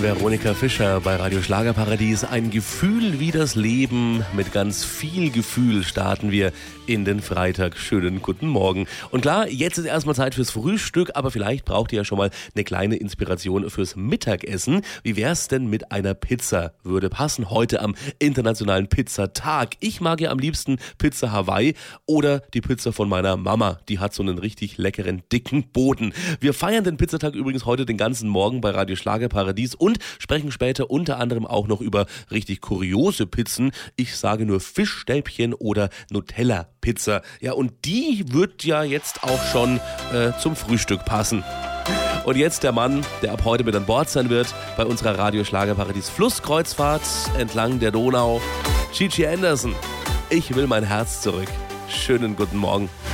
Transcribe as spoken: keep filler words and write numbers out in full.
Veronika Fischer bei Radio Schlagerparadies. Ein Gefühl wie das Leben. Mit ganz viel Gefühl starten wir in den Freitag. Schönen guten Morgen. Und klar, jetzt ist erstmal Zeit fürs Frühstück, aber vielleicht braucht ihr ja schon mal eine kleine Inspiration fürs Mittagessen. Wie wär's denn mit einer Pizza? Würde passen heute am Internationalen Pizzatag. Ich mag ja am liebsten Pizza Hawaii oder die Pizza von meiner Mama. Die hat so einen richtig leckeren, dicken Boden. Wir feiern den Pizzatag übrigens heute den ganzen Morgen bei Radio Schlagerparadies und sprechen später unter anderem auch noch über richtig kuriose Pizzen. Ich sage nur Fischstäbchen oder Nutella-Pizza. Ja, und die wird ja jetzt auch schon äh, zum Frühstück passen. Und jetzt der Mann, der ab heute mit an Bord sein wird bei unserer Radio Schlagerparadies Flusskreuzfahrt entlang der Donau. Gigi Anderson, ich will mein Herz zurück. Schönen guten Morgen.